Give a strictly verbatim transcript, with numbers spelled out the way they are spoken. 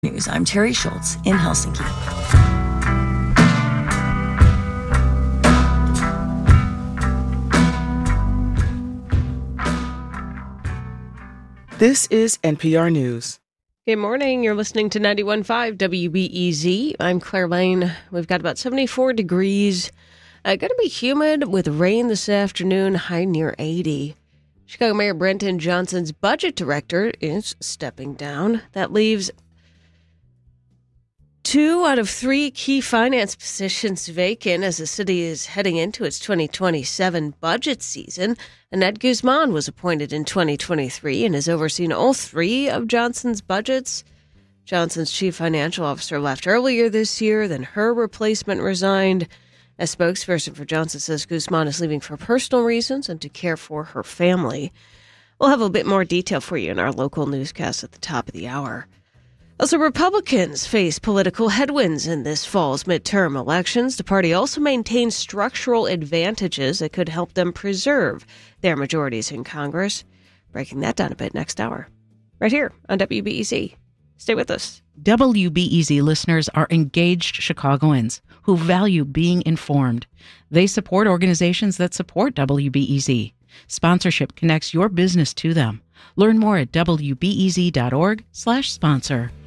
News. I'm Terry Schultz in Helsinki. This is N P R News. Good morning. You're listening to ninety-one point five W B E Z. I'm Claire Lane. We've got about seventy-four degrees. Uh, going to be humid with rain this afternoon, high near eighty. Chicago Mayor Brenton Johnson's budget director is stepping down. That leaves two out of three key finance positions vacant as the city is heading into its twenty twenty-seven budget season. Annette Guzman was appointed in twenty twenty-three and has overseen all three of Johnson's budgets. Johnson's chief financial officer left earlier this year, then her replacement resigned. A spokesperson for Johnson says Guzman is leaving for personal reasons and to care for her family. We'll have a bit more detail for you in our local newscast at the top of the hour. Also, Republicans face political headwinds in this fall's midterm elections. The party also maintains structural advantages that could help them preserve their majorities in Congress. Breaking that down a bit next hour, right here on W B E Z. Stay with us. W B E Z listeners are engaged Chicagoans who value being informed. They support organizations that support W B E Z. Sponsorship connects your business to them. Learn more at W B E Z dot org slash sponsor.